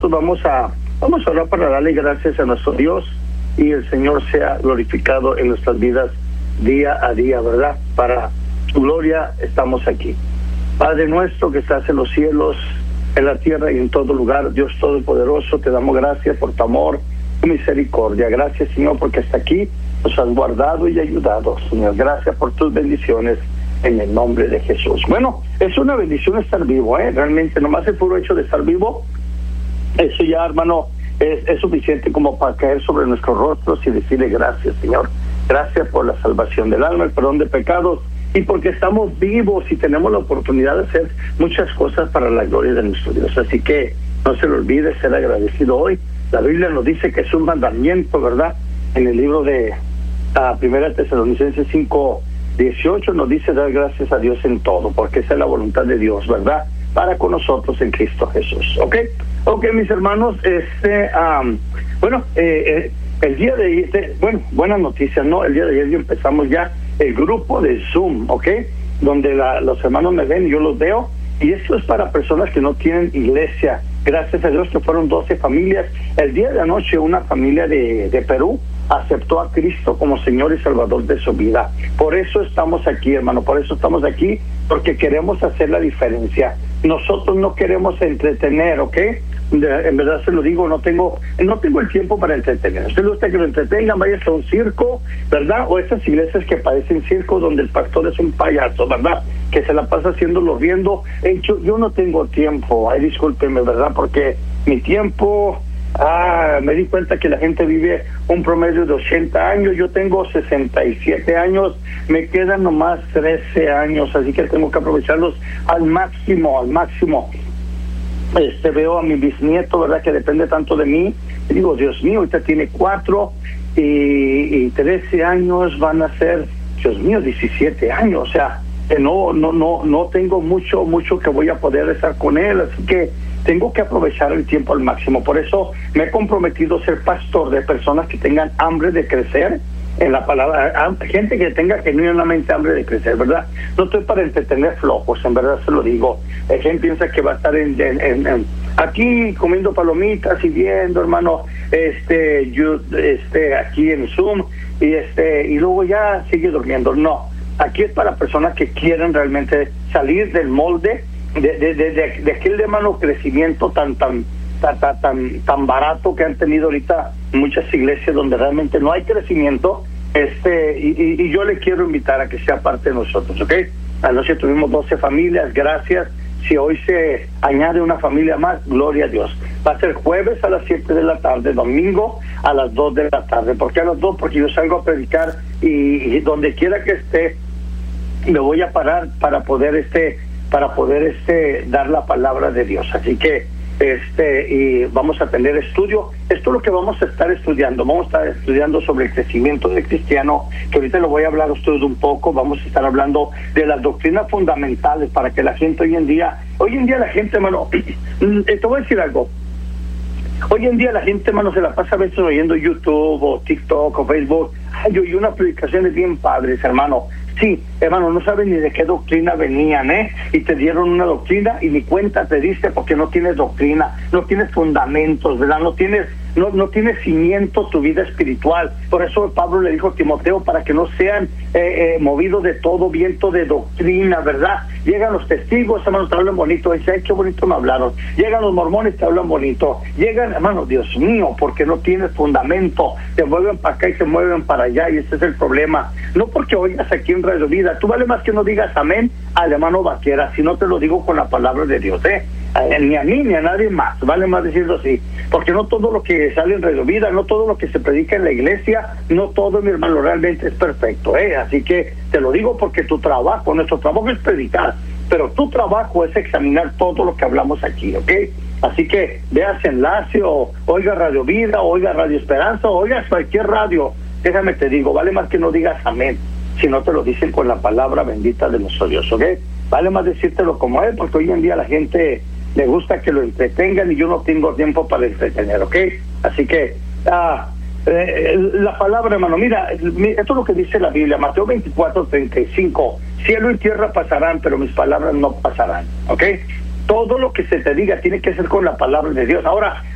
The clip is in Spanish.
nosotros vamos a orar para darle gracias a nuestro Dios y el Señor sea glorificado en nuestras vidas día a día, ¿verdad? Para tu gloria estamos aquí. Padre nuestro que estás en los cielos, en la tierra y en todo lugar, Dios Todopoderoso, te damos gracias por tu amor, tu misericordia. Gracias, Señor, porque hasta aquí nos has guardado y ayudado, Señor. Gracias por tus bendiciones en el nombre de Jesús. Bueno, es una bendición estar vivo, realmente, nomás el puro hecho de estar vivo, eso ya, hermano, es suficiente como para caer sobre nuestros rostros y decirle gracias, Señor. Gracias por la salvación del alma, el perdón de pecados, y porque estamos vivos y tenemos la oportunidad de hacer muchas cosas para la gloria de nuestro Dios. Así que no se le olvide ser agradecido hoy. La Biblia nos dice que es un mandamiento, ¿verdad? En el libro de 1 Tesalonicenses 5:18 nos dice dar gracias a Dios en todo, porque esa es la voluntad de Dios, ¿verdad? Para con nosotros en Cristo Jesús. ¿Ok, mis hermanos? El día de ayer, buenas noticias, ¿no? El día de ayer empezamos ya el grupo de Zoom, ¿ok? Donde los hermanos me ven y yo los veo. Y esto es para personas que no tienen iglesia. Gracias a Dios que fueron 12 familias. El día de anoche una familia de Perú aceptó a Cristo como Señor y Salvador de su vida. Por eso estamos aquí, hermano, por eso estamos aquí, porque queremos hacer la diferencia. Nosotros no queremos entretener, ¿ok? En verdad se lo digo, no tengo el tiempo para entretener. Usted le gusta que lo entretengan, vaya a un circo, ¿verdad? O esas iglesias que parecen circo donde el pastor es un payaso, ¿verdad? Que se la pasa haciéndolo riendo. Yo no tengo tiempo, discúlpeme, ¿verdad? Porque mi tiempo... me di cuenta que la gente vive un promedio de 80 años, yo tengo 67 años, me quedan nomás 13 años, así que tengo que aprovecharlos al máximo. Veo a mi bisnieto, ¿verdad? Que depende tanto de mí, y digo, Dios mío, ahorita tiene 4 y 13 años, van a ser, Dios mío, 17 años, o sea, no tengo mucho que voy a poder estar con él, así que tengo que aprovechar el tiempo al máximo. Por eso me he comprometido a ser pastor de personas que tengan hambre de crecer en la palabra, gente que tenga genuinamente hambre de crecer, ¿verdad? No estoy para entretener flojos, en verdad se lo digo. Hay gente piensa que va a estar aquí comiendo palomitas y viendo, hermano, aquí en Zoom y luego ya sigue durmiendo. No, aquí es para personas que quieren realmente salir del molde de aquel, hermano, crecimiento tan barato que han tenido ahorita muchas iglesias donde realmente no hay crecimiento, y yo le quiero invitar a que sea parte de nosotros, ¿ok? Anoche tuvimos 12 familias, gracias. Si hoy se añade una familia más, gloria a Dios. Va a ser jueves a las 7 de la tarde, domingo a las 2 de la tarde. ¿Por qué a las 2? Porque yo salgo a predicar y donde quiera que esté, me voy a parar para poder dar la palabra de Dios. Así que y vamos a tener estudio. Esto es lo que vamos a estar estudiando. Vamos a estar estudiando sobre el crecimiento del cristiano, que ahorita lo voy a hablar a ustedes un poco. Vamos a estar hablando de las doctrinas fundamentales para que la gente hoy en día la gente, hermano, te voy a decir algo. Hoy en día la gente, hermano, se la pasa a veces oyendo YouTube o TikTok o Facebook. Yo oí unas predicaciones bien padres, hermano. Sí, hermano, no saben ni de qué doctrina venían, y te dieron una doctrina y ni cuenta te diste porque no tienes doctrina, no tienes fundamentos, ¿verdad? No tienes cimiento tu vida espiritual. Por eso Pablo le dijo a Timoteo, para que no sean movidos de todo viento de doctrina, ¿verdad? Llegan los testigos, hermanos, te hablan bonito, dice, ay, qué bonito me hablaron. Llegan los mormones, te hablan bonito. Llegan, hermano, Dios mío, porque no tienes fundamento, te mueven para acá y te mueven para allá, y ese es el problema. No porque oigas aquí en Radio Vida, tú vale más que no digas amén al hermano Vaquera, si no te lo digo con la palabra de Dios, ni a mí ni a nadie más, vale más decirlo así, porque no todo lo que sale en Radio Vida, no todo lo que se predica en la iglesia, no todo, mi hermano, realmente es perfecto, así que te lo digo porque nuestro trabajo es predicar, pero tu trabajo es examinar todo lo que hablamos aquí, ¿ok? Así que veas enlace, o oiga Radio Vida, o oiga Radio Esperanza, o oiga cualquier radio, déjame te digo, vale más que no digas amén, si no te lo dicen con la palabra bendita de nuestro Dios, ¿ok? Vale más decírtelo como es, porque hoy en día la gente le gusta que lo entretengan y yo no tengo tiempo para entretener, ¿ok? Así que, la palabra, hermano, mira, esto es lo que dice la Biblia, Mateo 24:35, cielo y tierra pasarán, pero mis palabras no pasarán, ¿ok? Todo lo que se te diga tiene que ser con la palabra de Dios. Ahora,